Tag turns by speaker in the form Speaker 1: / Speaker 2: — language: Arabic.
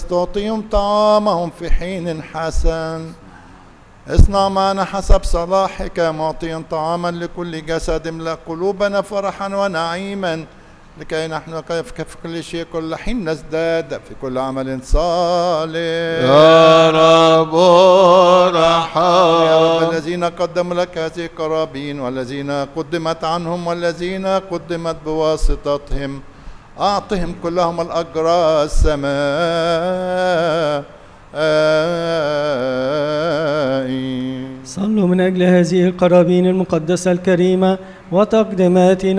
Speaker 1: تعطيهم طعامهم في حين حسن. اصنع معنا حسب صلاحك معطيا طعاما لكل جسد، املأ قلوبنا فرحا ونعيما لكي نحن في كل شيء كل حين نزداد في كل عمل صالح.
Speaker 2: يا رب ارحم.
Speaker 1: يا رب الذين قدموا لك هذه القرابين والذين قدمت عنهم والذين قدمت بواسطتهم أعطهم كلهم الأجر السماء.
Speaker 3: صلوا من أجل هذه القرابين المقدسة الكريمة وتقدماتنا